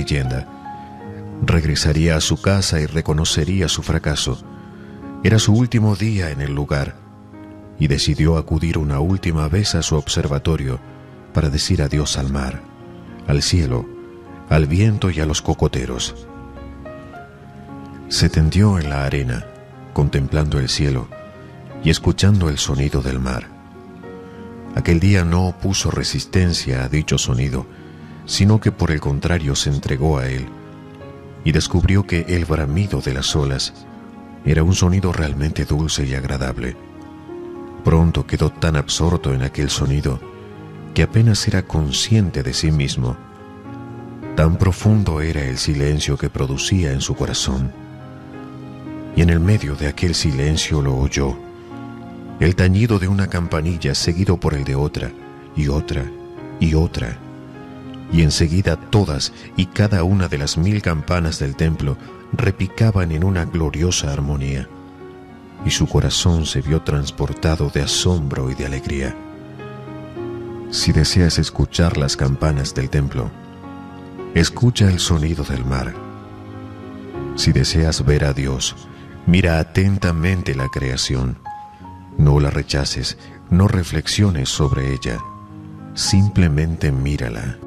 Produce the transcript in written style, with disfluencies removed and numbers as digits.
leyenda. Regresaría a su casa y reconocería su fracaso. Era su último día en el lugar y decidió acudir una última vez a su observatorio para decir adiós al mar, al cielo, al viento y a los cocoteros. Se tendió en la arena, contemplando el cielo y escuchando el sonido del mar. Aquel día no opuso resistencia a dicho sonido, sino que por el contrario se entregó a él y descubrió que el bramido de las olas era un sonido realmente dulce y agradable. Pronto quedó tan absorto en aquel sonido que apenas era consciente de sí mismo. Tan profundo era el silencio que producía en su corazón. Y en el medio de aquel silencio lo oyó, el tañido de una campanilla seguido por el de otra, y otra, y otra. Y enseguida todas y cada una de las 1000 campanas del templo repicaban en una gloriosa armonía, y su corazón se vio transportado de asombro y de alegría. Si deseas escuchar las campanas del templo, escucha el sonido del mar. Si deseas ver a Dios, mira atentamente la creación. No la rechaces, no reflexiones sobre ella, simplemente mírala.